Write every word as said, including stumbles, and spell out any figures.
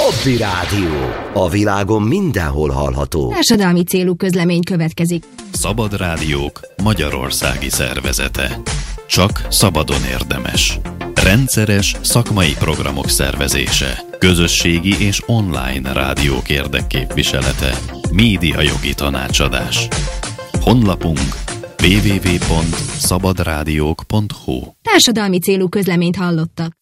Hobby Rádió. A világon mindenhol hallható. Társadalmi célú közlemény következik. Szabad Rádiók Magyarországi Szervezete. Csak szabadon érdemes. Rendszeres szakmai programok szervezése. Közösségi és online rádiók érdekképviselete. Médiajogi tanácsadás. Honlapunk double-u double-u double-u pont szabadrádiók pont hu. Társadalmi célú közleményt hallottak.